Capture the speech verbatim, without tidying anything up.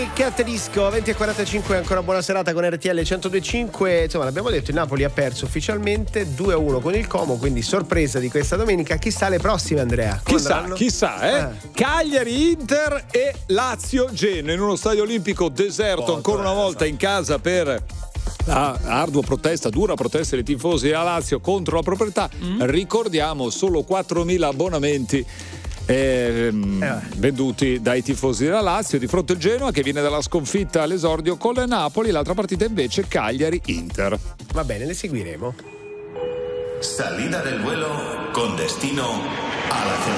Cat Disco venti e quarantacinque, ancora buona serata con R T L centodue e cinque. Insomma, l'abbiamo detto, il Napoli ha perso ufficialmente due a uno con il Como, quindi sorpresa di questa domenica. Chissà le prossime, Andrea. Come Chissà, andranno? chissà, eh? eh. Cagliari, Inter e Lazio Genoa in uno stadio olimpico deserto, Poco, ancora una volta in casa per la ardua protesta, dura protesta dei tifosi della Lazio contro la proprietà. Mm. Ricordiamo solo quattromila abbonamenti Eh, eh. venduti dai tifosi della Lazio di fronte al Genoa, che viene dalla sconfitta all'esordio con il Napoli. L'altra partita invece Cagliari-Inter. Va bene, le seguiremo. Salida del vuelo con destino a la